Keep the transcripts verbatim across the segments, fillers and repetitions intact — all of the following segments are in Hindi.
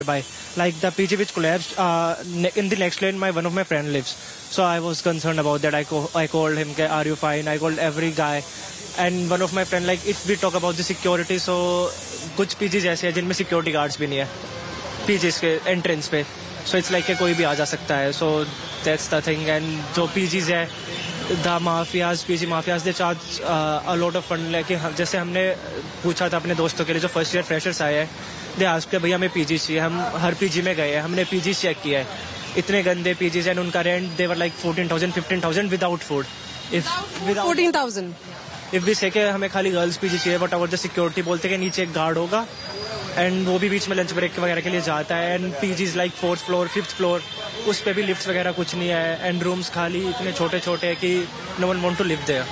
by like the P G which collapsed uh, in the next lane. My one of my friend lives, so I was concerned about that. I co- I called him, are you fine? I called every guy, and one of my friend like if we talk about the security, so कुछ P Gs ऐसे हैं जिनमें security guards भी नहीं है P Gs के entrance पे, so it's like कि कोई भी आ जा सकता है. So that's the thing. And जो P Gs है, the mafias, P G mafias, they charge uh, a lot of fund. like जैसे हमने पूछा था अपने दोस्तों के लिए जो फर्स्ट ईयर फ्रेशर्स आए हैं, दे आज के भैया हमें पीजी चाहिए. हम हर पीजी में गए हैं, हमने पीजी चेक किया है, इतने गंदे पीजीज एंड उनका rent they were like fourteen thousand fifteen thousand without food. If fourteen thousand if भी सेके हमें खाली गर्ल्स पीजी चाहिए, बट अवर द सिक्योरिटी बोलते हैं कि नीचे एक गार्ड होगा एंड वो भी बीच में लंच ब्रेक वगैरह के लिए जाता है. And PGs like fourth floor fifth floor, उस पर भी लिफ्ट वगैरह कुछ नहीं है एंड रूम्स खाली इतने छोटे छोटे हैं कि no one want to live there.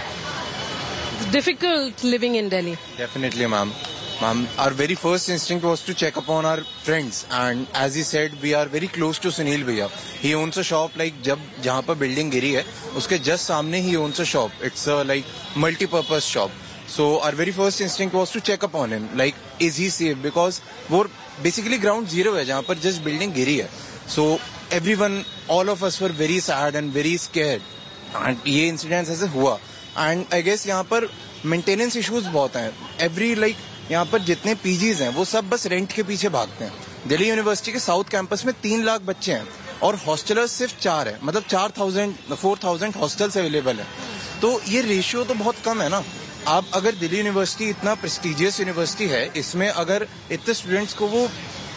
Difficult living in Delhi. Definitely, ma'am. Ma'am, our very first instinct was to check upon our friends, and as he said, we are very close to Sunil Bhaiya. He owns a shop like जब जहाँ पर building गिरी है, उसके just सामने he owns a shop. It's a like multi-purpose shop. So our very first instinct was to check upon him. Like, is he safe? Because वो basically ground zero है जहाँ पर just building गिरी है. So everyone, all of us were very sad and very scared. And ये incidents ऐसे हुआ. And I guess यहाँ पर maintenance issues बहुत हैं. Every like यहाँ पर जितने पीजीज हैं वो सब बस रेंट के पीछे भागते हैं. दिल्ली यूनिवर्सिटी के साउथ कैंपस में तीन लाख बच्चे हैं और हॉस्टलर्स सिर्फ चार है, मतलब चार thousand four thousand hostels available है. तो ये रेशियो तो बहुत कम है ना. आप अगर दिल्ली यूनिवर्सिटी इतना प्रेस्टिजियस यूनिवर्सिटी है, इसमें अगर इतने स्टूडेंट्स को वो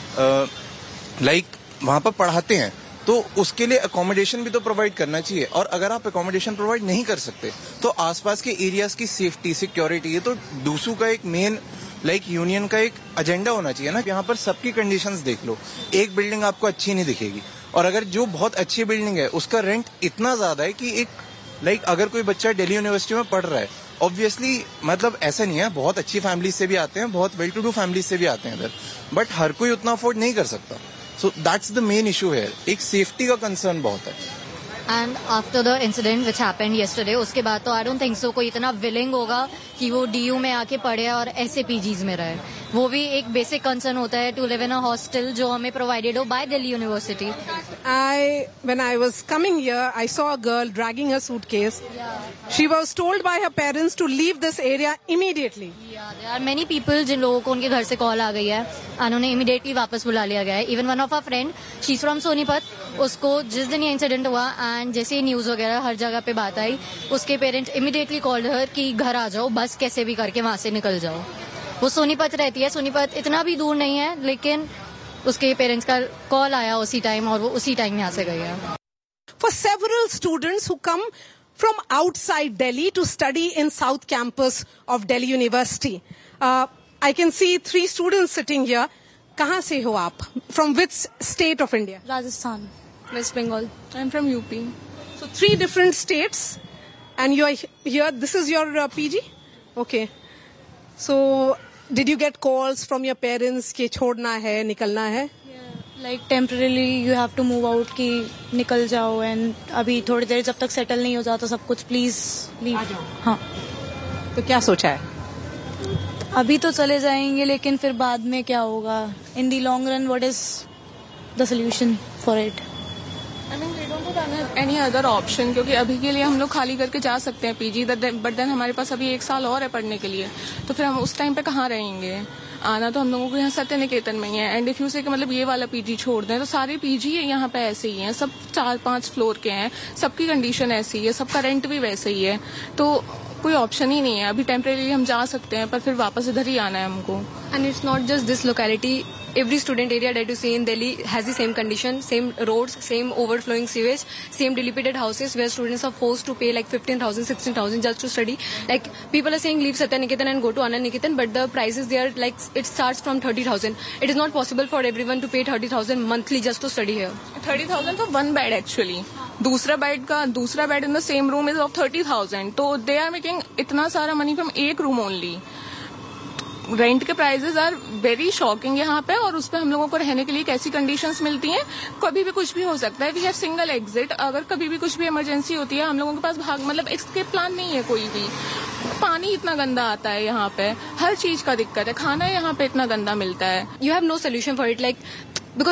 लाइक वहाँ पर पढ़ाते हैं तो उसके लिए अकोमोडेशन भी तो प्रोवाइड करना चाहिए. और अगर आप अकोमोडेशन प्रोवाइड नहीं कर सकते तो आसपास के एरियाज की सेफ्टी सिक्योरिटी, ये तो डूसू का एक मेन लाइक like, यूनियन का एक एजेंडा होना चाहिए ना. यहाँ पर सबकी कंडीशंस देख लो, एक बिल्डिंग आपको अच्छी नहीं दिखेगी और अगर जो बहुत अच्छी बिल्डिंग है उसका रेंट इतना ज्यादा है कि एक लाइक like, अगर कोई बच्चा दिल्ली यूनिवर्सिटी में पढ़ रहा है, ऑब्वियसली मतलब ऐसा नहीं है, बहुत अच्छी फैमिली से भी आते हैं, बहुत वेल टू डू फैमिली से भी आते हैं इधर, बट हर कोई उतना अफोर्ड नहीं कर सकता. So that's the main issue है. एक सेफ्टी का कंसर्न बहुत है. And after the incident which happened yesterday, उसके बाद तो आई डोंट थिंक सो कोई इतना विलिंग होगा कि वो डीयू में आके पढ़े और ऐसे पीजीज में रहे. वो भी एक बेसिक कंसर्न होता है to live in a hostel जो हमें प्रोवाइडेड हो bye Delhi university. I, when I was coming here, I saw a girl dragging her suitcase. Yeah. She was told by her parents to leave this area immediately. Yeah, there are many people जिन लोगों को उनके घर से कॉल आ गई है, उन्होंने इमीडिएटली वापस बुला लिया गया है. Even one of our friend, she is from Sonipat, उसको जिस दिन ये इंसिडेंट हुआ एंड जैसे ही न्यूज वगैरह हर जगह पे बात आई, उसके पेरेंट इमीडिएटली कॉल्ड हर कि घर आ जाओ, बस कैसे भी करके वहां से निकल जाओ. वो सोनीपत रहती है, सोनीपत इतना भी दूर नहीं है, लेकिन उसके पेरेंट्स का कॉल आया उसी टाइम और वो उसी टाइम यहाँ से गई है. For several students who come from outside Delhi to study in South Campus of Delhi University, uh, I can see three students sitting here. कहाँ से हो आप? From which state of India? Rajasthan, West Bengal. I'm from U P. So three different states, and you are here. This is your uh, P G? Okay. So did you get calls from your parents कि छोड़ना है, निकलना है? Yeah, like temporarily you have to move out कि निकल जाओ, and अभी थोड़ी देर जब तक सेटल नहीं हो जाता सब कुछ, प्लीज लीव. हाँ. तो क्या सोचा है? अभी तो चले जाएंगे, लेकिन फिर बाद में क्या होगा? इन दी long run what is the solution for it? I mean, we don't have any other option, क्योंकि अभी के लिए हम लोग खाली करके जा सकते हैं पीजी, बट देन हमारे पास अभी एक साल और है पढ़ने के लिए, तो फिर हम उस टाइम पे कहाँ रहेंगे? आना तो हम लोगों को यहाँ सत्य निकेतन में ही है. एंड इफ यू से मतलब ये वाला पीजी छोड़ दें तो सारे पीजी यहाँ पे ऐसे ही हैं, सब चार पांच फ्लोर के हैं, सबकी कंडीशन ऐसी ही है, सबका रेंट भी वैसे ही है, तो कोई ऑप्शन ही नहीं है. अभी टेम्परेरी हम जा सकते हैं पर फिर वापस इधर ही आना है हमको. And it's not just this locality. Every student area that you see in Delhi has the same condition, same roads, same overflowing sewage, same dilapidated houses where students are forced to pay like fifteen thousand, sixteen thousand just to study. Like people are saying leave Satya Niketan and go to Anand Niketan, but the prices there like it starts from thirty thousand. It is not possible for everyone to pay thirty thousand monthly just to study here. thirty thousand for one bed actually. दूसरा बेड का दूसरा bed in the same room is of thirty thousand. तो दे आर मेकिंग इतना सारा मनी फ्रॉम एक रूम ओनली. रेंट के प्राइसेस आर वेरी शॉकिंग यहाँ पे, और उस पर हम लोगों को रहने के लिए कैसी कंडीशंस मिलती हैं, कभी भी कुछ भी हो सकता है. वी हैव सिंगल एग्जिट, अगर कभी भी कुछ भी इमरजेंसी होती है हम लोगों के पास भाग मतलब एस्केप प्लान नहीं है कोई भी. पानी इतना गंदा आता है यहाँ पे, हर चीज का दिक्कत है, खाना यहाँ पे इतना गंदा मिलता है. You have no solution for it. Like